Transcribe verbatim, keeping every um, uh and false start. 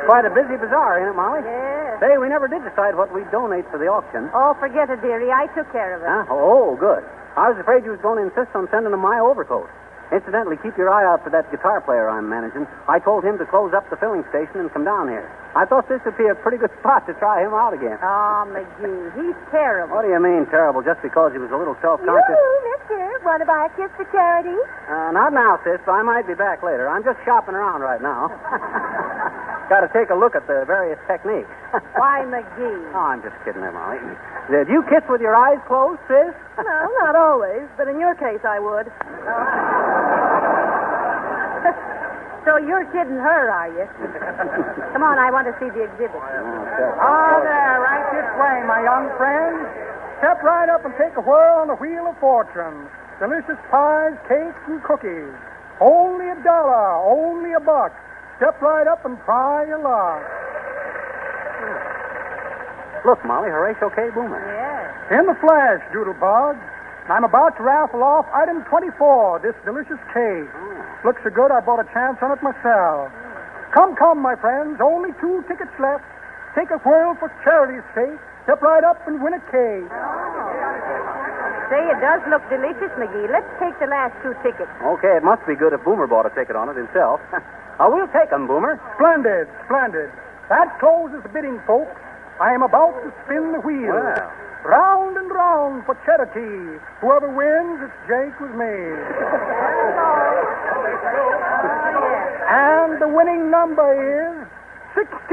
quite a busy bazaar, ain't it, Molly? Yes. Say, we never did decide what we'd donate for the auction. Oh, forget it, dearie. I took care of it. Huh? Oh, good. I was afraid you was going to insist on sending him my overcoat. Incidentally, keep your eye out for that guitar player I'm managing. I told him to close up the filling station and come down here. I thought this would be a pretty good spot to try him out again. Oh, McGee, he's terrible. What do you mean, terrible, just because he was a little self-conscious? You, mister, want to buy a kiss for charity? Uh, not now, sis, but I might be back later. I'm just shopping around right now. Got to take a look at the various techniques. Why, McGee? Oh, I'm just kidding there, Molly. Did you kiss with your eyes closed, sis? No, not always, but in your case, I would. So you're kidding her, are you? Come on, I want to see the exhibit. Ah, there, right this way, my young friend. Step right up and take a whirl on the Wheel of Fortune. Delicious pies, cakes, and cookies. Only a dollar, only a buck. Step right up and try your luck. Look, Molly, Horatio K. Boomer. Yes. In the flash, Doodlebug. I'm about to raffle off item twenty-four, this delicious cake. Oh. Looks so good, I bought a chance on it myself. Come, come, my friends. Only two tickets left. Take a whirl for charity's sake. Step right up and win a cake. Say, it does look delicious, McGee. Let's take the last two tickets. Okay, it must be good if Boomer bought a ticket on it himself. Oh, we'll take 'em, Boomer. Splendid, splendid. That closes the bidding, folks. I am about to spin the wheel. Well. Round and round for charity. Whoever wins, it's Jake with me. And the winning number is sixteen.